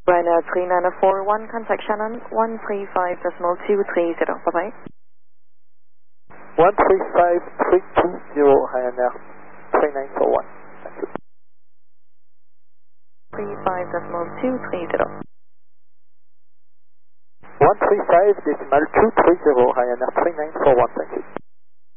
Ryanair 3941, contact Shannon 135.230. Bye-bye. 135320 Ryanair 3941. Thank you. 35.230. 135.230 Ryanair 3941. Thank you.